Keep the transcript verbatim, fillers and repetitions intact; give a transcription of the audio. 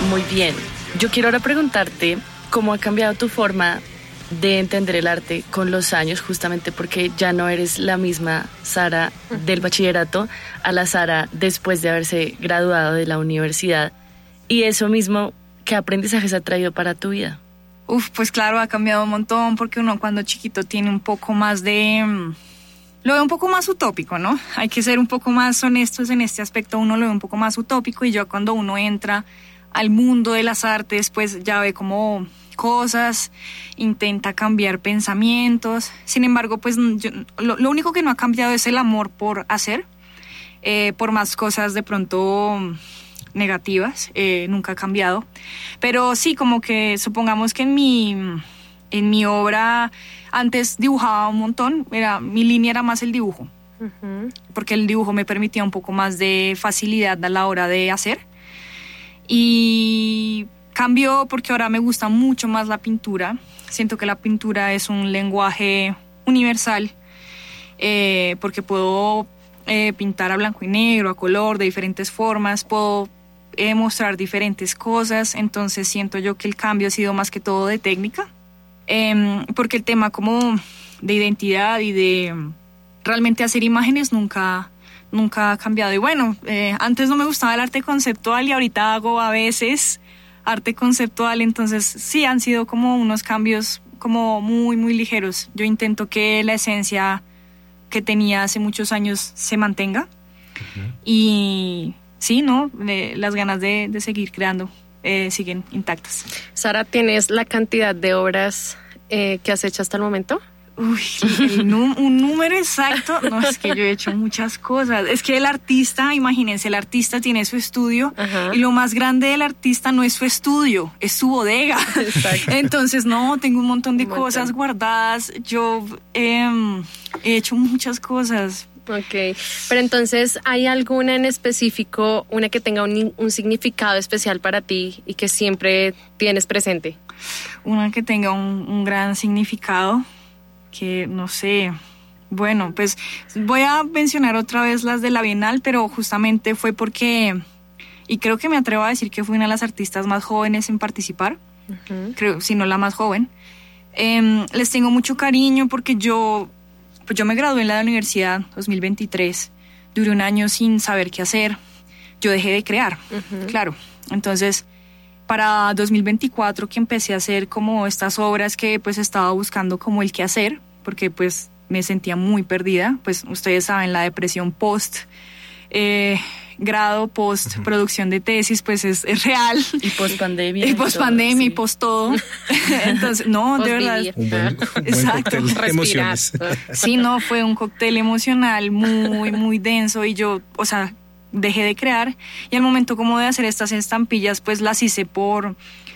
Muy bien. Yo quiero ahora preguntarte cómo ha cambiado tu forma de entender el arte con los años, justamente porque ya no eres la misma Sara del bachillerato a la Sara después de haberse graduado de la universidad. Y eso mismo, ¿qué aprendizajes ha traído para tu vida? Uf, pues claro, ha cambiado un montón porque uno cuando chiquito tiene un poco más de... Lo veo un poco más utópico, ¿no? Hay que ser un poco más honestos en este aspecto, uno lo ve un poco más utópico y ya cuando uno entra al mundo de las artes, pues ya ve como cosas, intenta cambiar pensamientos. Sin embargo, pues yo, lo, lo único que no ha cambiado es el amor por hacer, eh, por más cosas de pronto negativas, eh, nunca ha cambiado. Pero sí, como que supongamos que en mi, en mi obra antes dibujaba un montón, era, mi línea era más el dibujo, uh-huh. porque el dibujo me permitía un poco más de facilidad a la hora de hacer. Y cambió porque ahora me gusta mucho más la pintura. Siento que la pintura es un lenguaje universal, eh, porque puedo eh, pintar a blanco y negro, a color, de diferentes formas, puedo eh, mostrar diferentes cosas. Entonces siento yo que el cambio ha sido más que todo de técnica, eh, porque el tema como de identidad y de realmente hacer imágenes nunca... nunca ha cambiado. Y bueno, eh, antes no me gustaba el arte conceptual y ahorita hago a veces arte conceptual, entonces sí han sido como unos cambios como muy, muy ligeros. Yo intento que la esencia que tenía hace muchos años se mantenga. Uh-huh. Y sí, ¿no? Eh, las ganas de, de seguir creando eh, siguen intactas. Sara, ¿tienes la cantidad de obras eh, que has hecho hasta el momento? Uy, el num- un número exacto, no, es que yo he hecho muchas cosas. Es que el artista, imagínense, el artista tiene su estudio. Ajá. Y lo más grande del artista no es su estudio, es su bodega. Exacto. Entonces, no, tengo un montón de un montón. cosas guardadas. Yo eh, he hecho muchas cosas. Ok, pero entonces, ¿hay alguna en específico, una que tenga un, un significado especial para ti y que siempre tienes presente? Una que tenga un, un gran significado. Que no sé, bueno, pues voy a mencionar otra vez las de la Bienal, pero justamente fue porque, y creo que me atrevo a decir que fui una de las artistas más jóvenes en participar, uh-huh. creo, si no la más joven. Eh, les tengo mucho cariño porque yo, pues yo me gradué en la universidad dos mil veintitrés, duré un año sin saber qué hacer, yo dejé de crear, uh-huh. claro, entonces... Para dos mil veinticuatro que empecé a hacer como estas obras que pues estaba buscando como el qué hacer, porque pues me sentía muy perdida, pues ustedes saben la depresión post eh, grado, post uh-huh. producción de tesis, pues es, es real. Y post pandemia. Y post pandemia sí. y post todo. Entonces, no, de verdad. Un buen, un exacto. Buen cóctel de emociones. Sí, no, fue un cóctel emocional muy, muy denso y yo, o sea, dejé de crear y al momento como de hacer estas estampillas pues las hice por,